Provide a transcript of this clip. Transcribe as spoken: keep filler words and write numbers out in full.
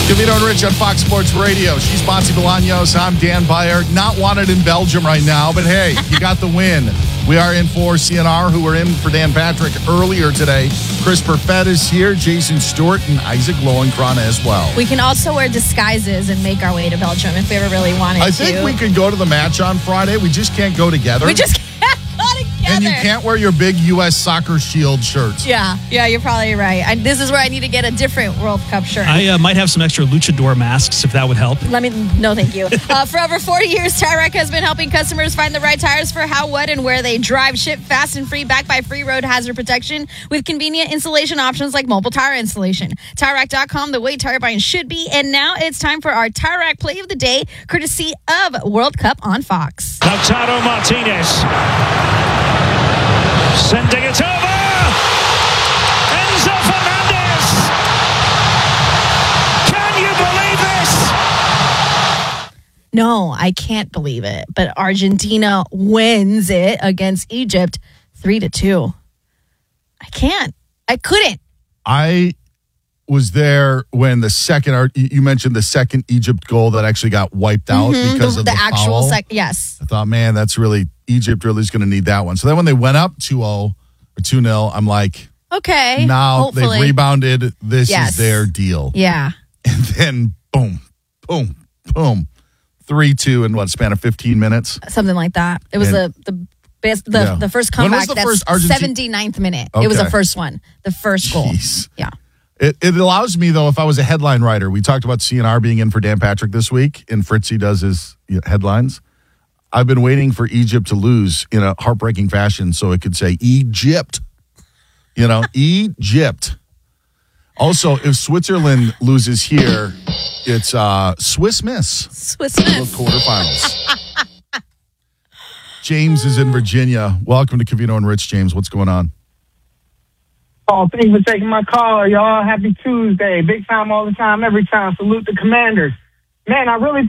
Covino and Rich on Fox Sports Radio. She's Bonsi Bolaños. I'm Dan Beyer. Not wanted in Belgium right now, but hey, you got the win. We are in for C N R, who were in for Dan Patrick earlier today. Chris Perfett is here, Jason Stewart, and Isaac Lowenkron as well. We can also wear disguises and make our way to Belgium if we ever really wanted to. I think to. we could go to the match on Friday. We just can't go together. We just can't go together. And you can't wear your big U S Soccer Shield shirts. Yeah, yeah, you're probably right. I, this is where I need to get a different World Cup shirt. I uh, might have some extra luchador masks if that would help. Let me, no thank you. Uh, for over forty years, Tire Rack has been helping customers find the right tires for how, what, and where they drive. Ship fast and free, backed by free road hazard protection with convenient installation options like mobile tire installation. Tire Rack dot com, the way tire buying should be. And now it's time for our Tire Rack play of the day, courtesy of World Cup on Fox. Lautaro Martinez sending it over. Enzo Fernandez. Can you believe this? No, I can't believe it. But Argentina wins it against Egypt three to two. I can't. I couldn't. I was there when the second, you mentioned the second Egypt goal that actually got wiped out Mm-hmm. because the, of the, the actual foul. sec. Yes. I thought, man, that's really, Egypt really is going to need that one. So then when they went up two oh or two nil, I'm like, Okay. now hopefully. they've rebounded. This Yes. is their deal. Yeah. And then boom, boom, boom, three two in what, span of fifteen minutes? Something like that. It was And- the the best, the, Yeah. the first When was comeback. the first That's Argentina- seventy-ninth minute. It was the Okay. first one. The first goal. Jeez. Yeah. It, it allows me, though, if I was a headline writer, we talked about C N R being in for Dan Patrick this week, and Fritzy does his you know, headlines. I've been waiting for Egypt to lose in a heartbreaking fashion so it could say Egypt. You know, Egypt. Also, if Switzerland loses here, it's uh, Swiss Miss. Swiss The Miss. quarterfinals. James is in Virginia. Welcome to Covino and Rich. James, what's going on? Oh, thanks for taking my call, y'all. Happy Tuesday. Big time all the time, every time. Salute the Commanders. Man, I really